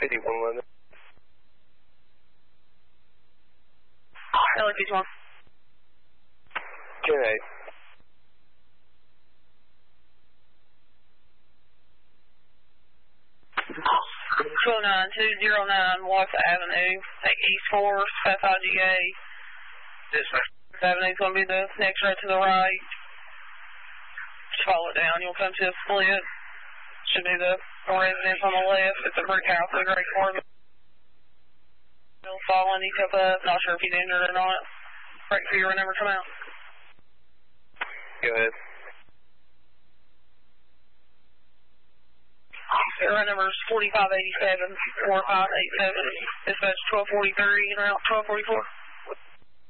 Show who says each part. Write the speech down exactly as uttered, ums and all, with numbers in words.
Speaker 1: fifty-one eleven.
Speaker 2: L A fifty-one.
Speaker 1: ten eight.
Speaker 2: two oh nine two oh nine Watts Avenue. Take East four, F I G A.
Speaker 1: Yes, sir.
Speaker 2: Avenue's going to be the next right to the right. Just follow it down. You'll come to a split. Should be the residence on the left. It's a brick house with a great corner. He'll fall in. He took up. Not sure if he's injured or not. Break for your number. Come out.
Speaker 1: Go ahead.
Speaker 2: Your number is forty-five eighty-seven, four five eight seven. Dispatch twelve forty-three, and route twelve forty-four.